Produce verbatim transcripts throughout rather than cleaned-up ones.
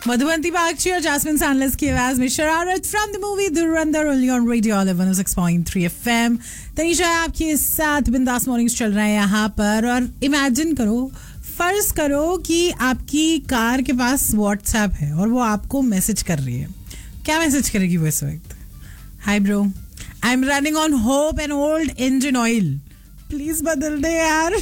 मधुबंती बागची और जासमिन सैनलेस की आवाज में शरारत from the movie Dhurandhar only on radio one O six point three FM. Tanisha आपके साथ बिंदास मॉर्निंग्स चल रहे हैं यहाँ पर। और इमेजिन करो, फर्ज करो कि आपकी कार के पास व्हाट्सएप है और वो आपको मैसेज कर रही है। क्या मैसेज करेगी वो इस वक्त? Hi bro, I am running on hope and old engine oil, please बदल दे यार।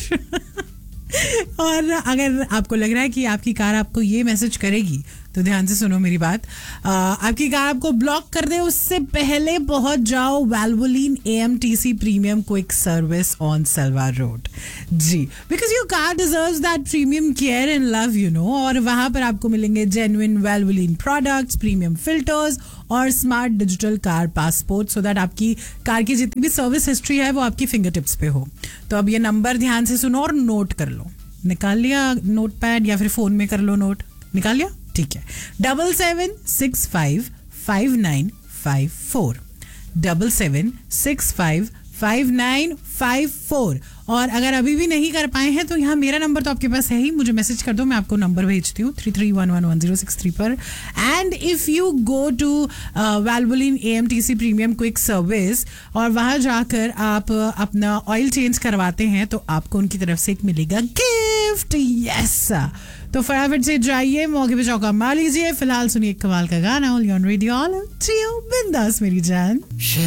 और अगर आपको लग रहा है कि आपकी कार आपको ये मैसेज करेगी तो ध्यान से सुनो मेरी बात। आ, आपकी कार आपको ब्लॉक कर दे उससे पहले पहुंच जाओ वैल्वोलिन A M T C premium quick service on salwar road. Ji, because your car deserves that premium care and love, you know. और वहां पर आपको मिलेंगे जेन्युइन वैल्वोलिन प्रोडक्ट्स, प्रीमियम फिल्टर्स और smart digital car passport, so that आपकी car की जितनी भी सर्विस हिस्ट्री है वो आपकी फिंगर टिप्स पे हो। तो अब ये नंबर ध्यान से सुनो और नोट कर लो। निकाल लिया नोट पैड या फिर फोन में कर लो नोट? निकाल लिया? ठीक है। Double seven six five five nine five four double seven six five five nine five four. और अगर अभी भी नहीं कर पाए हैं तो यहाँ मेरा नंबर तो आपके पास है ही, मुझे मैसेज कर दो, मैं आपको नंबर भेजती हूँ three three one one one zero six three पर। And if you go to वैल्वोलिन A M T C premium quick service और वहाँ जाकर आप अपना ऑयल चेंज करवाते हैं तो आपको उनकी तरफ से एक मिलेगा गिफ्ट। यस, तो फटाफट से जाइए, मौके पे चौका मार लीजिए। फिलहाल सुनिए कमाल का गाना ऑन रेडियो बिंदास मेरी जान।